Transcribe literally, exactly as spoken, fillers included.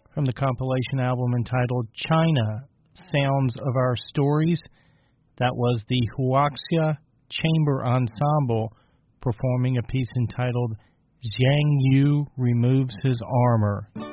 from the compilation album entitled China, Sounds of Our Stories. That was the Huaxia Chamber Ensemble performing a piece entitled Zhang Yu Removes His Armor.